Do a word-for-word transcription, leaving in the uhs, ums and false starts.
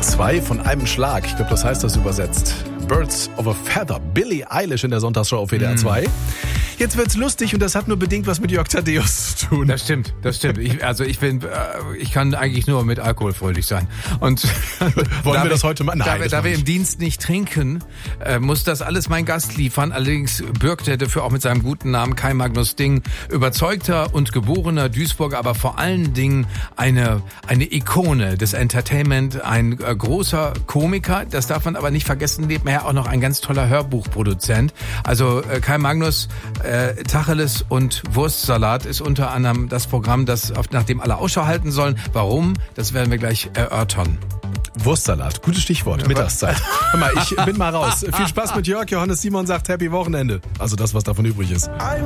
Zwei von einem Schlag. Ich glaube, das heißt das übersetzt. Birds of a Feather. Billie Eilish in der Sonntagsshow auf W D R zwei. Jetzt wird's lustig und das hat nur bedingt was mit Jörg Thaddeus zu tun. Das stimmt, das stimmt. Ich, also ich bin, äh, ich kann eigentlich nur mit Alkohol fröhlich sein. Und wollen wir das heute mal? Nein, da, wir, da wir nicht. im Dienst nicht trinken, äh, muss das alles mein Gast liefern. Allerdings birgt er dafür auch mit seinem guten Namen Kai Magnus Ding, überzeugter und geborener Duisburger, aber vor allen Dingen eine eine Ikone des Entertainment, ein äh, großer Komiker. Das darf man aber nicht vergessen. Nebenher auch noch ein ganz toller Hörbuchproduzent. Also äh, Kai Magnus. Äh, Tacheles und Wurstsalat ist unter anderem das Programm, das auf, nach dem alle Ausschau halten sollen. Warum? Das werden wir gleich erörtern. Wurstsalat, gutes Stichwort, Mittagszeit. Hör mal, ich bin mal raus. Viel Spaß mit Jörg. Johannes Simon sagt Happy Wochenende. Also das, was davon übrig ist.